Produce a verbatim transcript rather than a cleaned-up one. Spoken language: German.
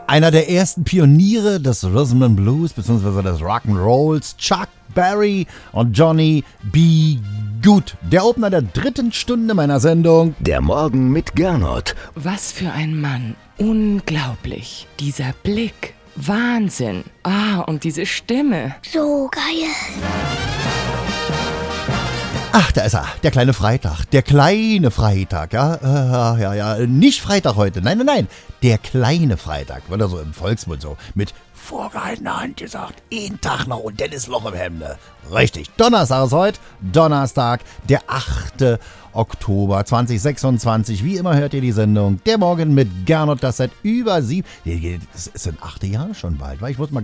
Einer der ersten Pioniere des Rhythm and Blues bzw. des Rock'n'Rolls, Chuck Berry und Johnny B. Good. Der Opener der dritten Stunde meiner Sendung. Der Morgen mit Gernot. Was für ein Mann. Unglaublich. Dieser Blick. Wahnsinn. Ah, und diese Stimme. So geil. Ach, da ist er, der kleine Freitag, der kleine Freitag, ja, äh, ja, ja, nicht Freitag heute, nein, nein, nein, der kleine Freitag, wird er so im Volksmund so mit vorgehaltener Hand gesagt, einen Tag noch und dann ist Loch im Hemde. Richtig, Donnerstag ist heute, Donnerstag, der achte Oktober zweitausendsechsundzwanzig, wie immer hört ihr die Sendung, der Morgen mit Gernot, das seit über sieben, das sind achte Jahre schon bald, weil ich muss mal